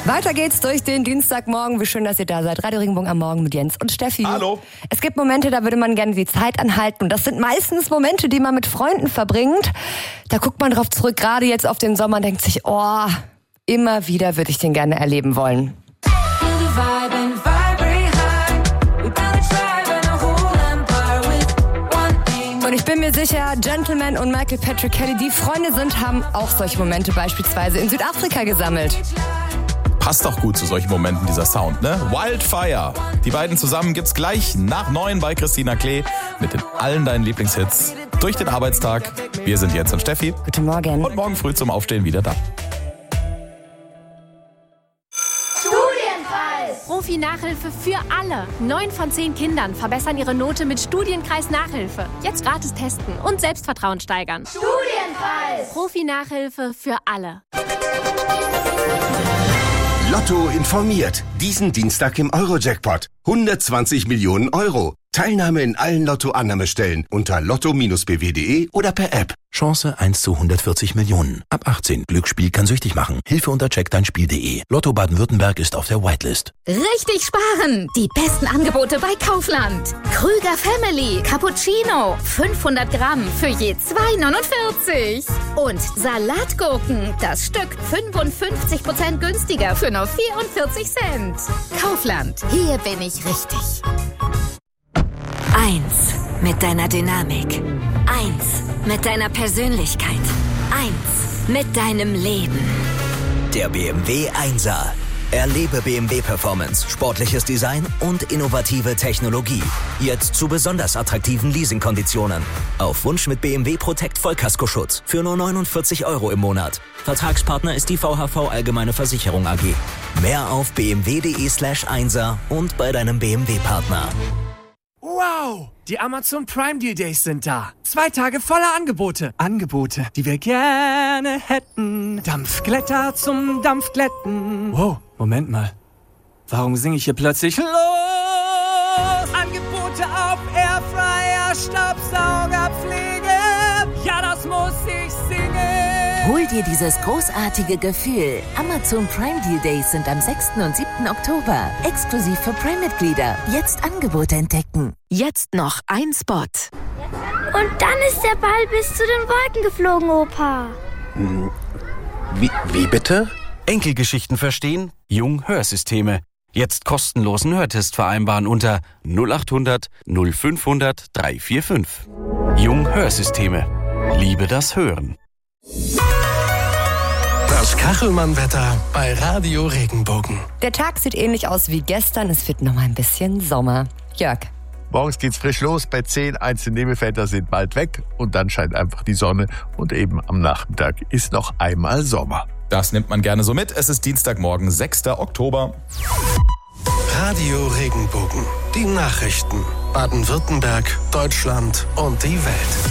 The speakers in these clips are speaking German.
Weiter geht's durch den Dienstagmorgen. Wie schön, dass ihr da seid. Radio Regenbogen am Morgen mit Jens und Steffi. Hallo. Es gibt Momente, da würde man gerne die Zeit anhalten. Und das sind meistens Momente, die man mit Freunden verbringt. Da guckt man drauf zurück, gerade jetzt auf den Sommer, und denkt sich, oh, immer wieder würde ich den gerne erleben wollen. Und ich bin mir sicher, Gentleman und Michael Patrick Kelly, die Freunde sind, haben auch solche Momente beispielsweise in Südafrika gesammelt. Passt doch gut zu solchen Momenten, dieser Sound, ne? Wildfire. Die beiden zusammen gibt's gleich nach 9 bei Christina Klee mit allen deinen Lieblingshits durch den Arbeitstag. Wir sind Jens und Steffi. Guten Morgen. Und morgen früh zum Aufstehen wieder da. Profi-Nachhilfe für alle. 9 von 10 Kindern verbessern ihre Note mit Studienkreis Nachhilfe. Jetzt gratis testen und Selbstvertrauen steigern. Studienkreis! Profi-Nachhilfe für alle. Lotto informiert. Diesen Dienstag im Euro-Jackpot. 120 Millionen Euro. Teilnahme in allen Lotto-Annahmestellen unter lotto-bw.de oder per App. Chance 1 zu 140 Millionen. Ab 18. Glücksspiel kann süchtig machen. Hilfe unter checkdeinspiel.de. Lotto Baden-Württemberg ist auf der Whitelist. Richtig sparen! Die besten Angebote bei Kaufland. Krüger Family Cappuccino. 500 Gramm für je 2,49. Und Salatgurken. Das Stück 55% günstiger für nur 44 Cent. Kaufland. Hier bin ich richtig. 1 mit deiner Dynamik. 1 mit deiner Persönlichkeit. 1 mit deinem Leben. Der BMW 1er. Erlebe BMW Performance, sportliches Design und innovative Technologie. Jetzt zu besonders attraktiven Leasingkonditionen. Auf Wunsch mit BMW Protect Vollkaskoschutz für nur 49 € im Monat. Vertragspartner ist die VHV Allgemeine Versicherung AG. Mehr auf bmw.de/1er und bei deinem BMW-Partner. Wow! Die Amazon Prime Deal Days sind da. 2 Tage voller Angebote. Angebote, die wir gerne hätten. Dampfglätter zum Dampfglätten. Wow, Moment mal. Warum singe ich hier plötzlich los? Angebote auf Airfryer, Staubsaugerpflege. Ja, das muss ich singen. Hol dir dieses großartige Gefühl. Amazon Prime Deal Days sind am 6. und 7. Oktober. Exklusiv für Prime-Mitglieder. Jetzt Angebote entdecken. Jetzt noch ein Spot. Und dann ist der Ball bis zu den Wolken geflogen, Opa. Wie bitte? Enkelgeschichten verstehen? Jung Hörsysteme. Jetzt kostenlosen Hörtest vereinbaren unter 0800 0500 345. Jung Hörsysteme. Liebe das Hören. Das Kachelmann-Wetter bei Radio Regenbogen. Der Tag sieht ähnlich aus wie gestern. Es wird noch mal ein bisschen Sommer. Jörg. Morgens geht's frisch los bei 10. Einzelne Nebelfelder sind bald weg und dann scheint einfach die Sonne und eben am Nachmittag ist noch einmal Sommer. Das nimmt man gerne so mit. Es ist Dienstagmorgen, 6. Oktober. Radio Regenbogen. Die Nachrichten. Baden-Württemberg, Deutschland und die Welt.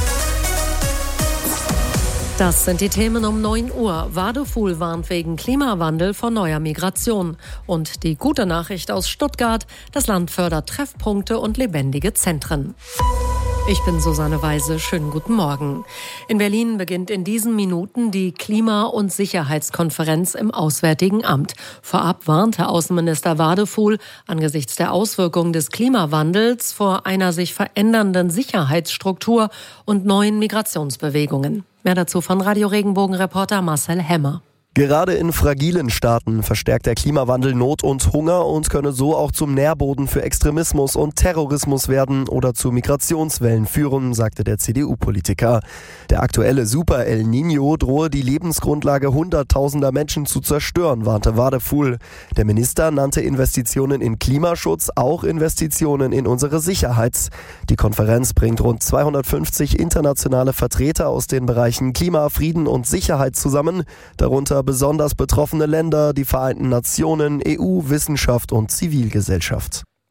Das sind die Themen um 9 Uhr. Wadefuhl warnt wegen Klimawandel vor neuer Migration. Und die gute Nachricht aus Stuttgart: Das Land fördert Treffpunkte und lebendige Zentren. Ich bin Susanne Weise. Schönen guten Morgen. In Berlin beginnt in diesen Minuten die Klima- und Sicherheitskonferenz im Auswärtigen Amt. Vorab warnte Außenminister Wadefuhl angesichts der Auswirkungen des Klimawandels vor einer sich verändernden Sicherheitsstruktur und neuen Migrationsbewegungen. Mehr dazu von Radio Regenbogen-Reporter Marcel Hemmer. Gerade in fragilen Staaten verstärkt der Klimawandel Not und Hunger und könne so auch zum Nährboden für Extremismus und Terrorismus werden oder zu Migrationswellen führen, sagte der CDU-Politiker. Der aktuelle Super El Niño drohe die Lebensgrundlage hunderttausender Menschen zu zerstören, warnte Wadefuhl. Der Minister nannte Investitionen in Klimaschutz auch Investitionen in unsere Sicherheit. Die Konferenz bringt rund 250 internationale Vertreter aus den Bereichen Klima, Frieden und Sicherheit zusammen, darunter besonders betroffene Länder, die Vereinten Nationen, EU, Wissenschaft und Zivilgesellschaft.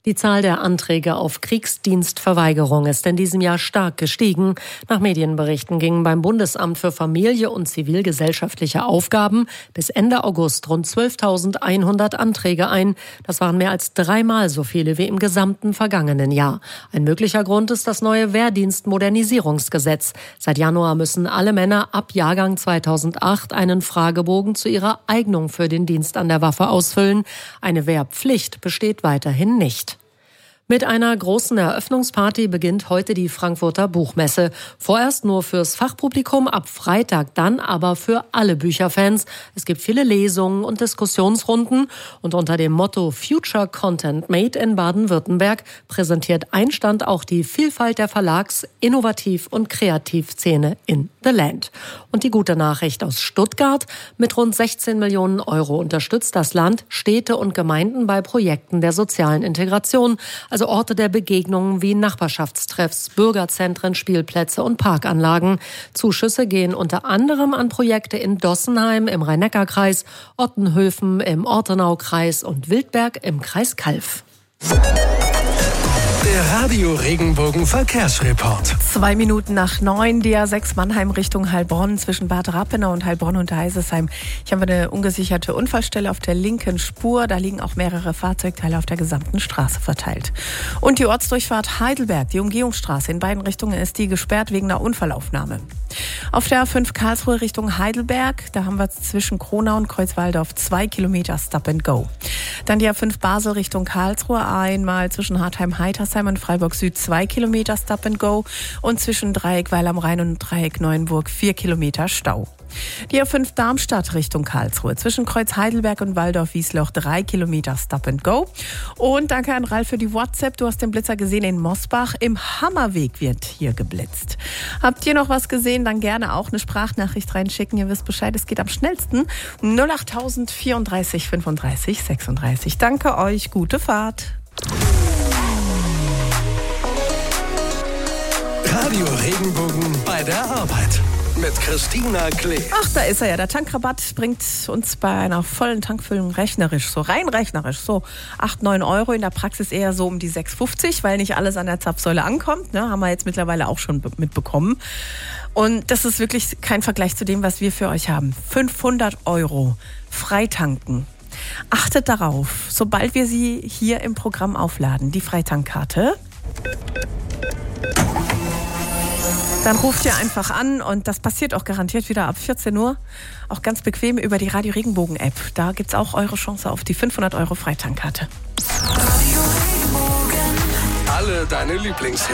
Die Zahl der Anträge auf Kriegsdienstverweigerung ist in diesem Jahr stark gestiegen. Nach Medienberichten gingen beim Bundesamt für Familie und zivilgesellschaftliche Aufgaben bis Ende August rund 12.100 Anträge ein. Das waren mehr als 3-mal so viele wie im gesamten vergangenen Jahr. Ein möglicher Grund ist das neue Wehrdienstmodernisierungsgesetz. Seit Januar müssen alle Männer ab Jahrgang 2008 einen Fragebogen zu ihrer Eignung für den Dienst an der Waffe ausfüllen. Eine Wehrpflicht besteht weiterhin nicht. Mit einer großen Eröffnungsparty beginnt heute die Frankfurter Buchmesse. Vorerst nur fürs Fachpublikum, ab Freitag dann aber für alle Bücherfans. Es gibt viele Lesungen und Diskussionsrunden. Und unter dem Motto Future Content Made in Baden-Württemberg präsentiert ein Stand auch die Vielfalt der Verlags-, Innovativ- und Kreativszene in The Land. Und die gute Nachricht aus Stuttgart: Mit rund 16 Millionen Euro unterstützt das Land Städte und Gemeinden bei Projekten der sozialen Integration. Also Orte der Begegnungen wie Nachbarschaftstreffs, Bürgerzentren, Spielplätze und Parkanlagen. Zuschüsse gehen unter anderem an Projekte in Dossenheim im Rhein-Neckar-Kreis, Ottenhöfen im Ortenau-Kreis und Wildberg im Kreis Calw. Der Radio Regenbogen Verkehrsreport. 2 Minuten nach 9, die A6 Mannheim Richtung Heilbronn zwischen Bad Rappenau und Heilbronn und Heisesheim. Hier haben wir eine ungesicherte Unfallstelle auf der linken Spur. Da liegen auch mehrere Fahrzeugteile auf der gesamten Straße verteilt. Und die Ortsdurchfahrt Heidelberg, die Umgehungsstraße, in beiden Richtungen ist die gesperrt wegen einer Unfallaufnahme. Auf der A5 Karlsruhe Richtung Heidelberg, da haben wir zwischen Kronau und Kreuzwaldorf 2 Kilometer Stop and Go. Dann die A5 Basel Richtung Karlsruhe, einmal zwischen Hartheim-Heitersheim und Freiburg Süd 2 Kilometer Stop and Go und zwischen Dreieck Weil am Rhein und Dreieck Neuenburg 4 Kilometer Stau. Die A5 Darmstadt Richtung Karlsruhe zwischen Kreuz Heidelberg und Waldorf-Wiesloch 3 Kilometer Stop and Go. Und danke an Ralf für die WhatsApp. Du hast den Blitzer gesehen in Mosbach. Im Hammerweg wird hier geblitzt. Habt ihr noch was gesehen? Dann gerne auch eine Sprachnachricht reinschicken. Ihr wisst Bescheid, es geht am schnellsten. 08000 34 35 36. Danke euch, gute Fahrt. Radio Regenbogen bei der Arbeit. Mit Christina Klee. Ach, da ist er ja. Der Tankrabatt bringt uns bei einer vollen Tankfüllung rechnerisch, so rein rechnerisch, so 8-9 Euro. In der Praxis eher so um die 6,50, weil nicht alles an der Zapfsäule ankommt. Ne? Haben wir jetzt mittlerweile auch schon mitbekommen. Und das ist wirklich kein Vergleich zu dem, was wir für euch haben. 500 Euro Freitanken. Achtet darauf, sobald wir sie hier im Programm aufladen, die Freitankkarte, dann ruft ihr einfach an und das passiert auch garantiert wieder ab 14 Uhr. Auch ganz bequem über die Radio Regenbogen App. Da gibt's auch eure Chance auf die 500 Euro Freitankkarte. Alle deine Lieblingshits.